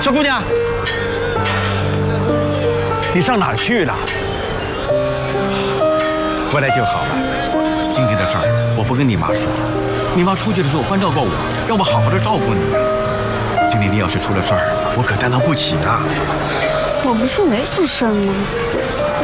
小姑娘，你上哪儿去了？回来就好了。 今天的事儿我不跟你妈说，你妈出去的时候关照过我，让我好好的照顾你呀。今天你要是出了事儿，我可担当不起啊。 我不是没出事吗？